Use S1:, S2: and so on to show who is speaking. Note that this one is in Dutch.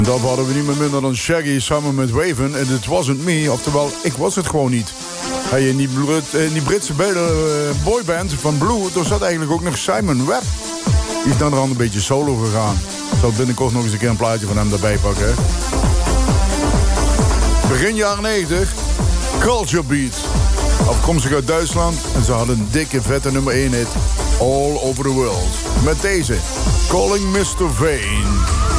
S1: Dat hadden we niet meer minder dan Shaggy samen met Waven. En it wasn't me, oftewel, ik was het gewoon niet. Hey, in die Britse boyband van Blue, daar zat eigenlijk ook nog Simon Webb. Die is dan een beetje solo gegaan. Ik zal binnenkort nog eens een keer een plaatje van hem erbij pakken. Hè? Begin jaren 90, Culture Beat. Afkomstig uit Duitsland. En ze hadden een dikke, vette nummer 1 hit. All Over The World. Met deze, Calling Mr. Vane.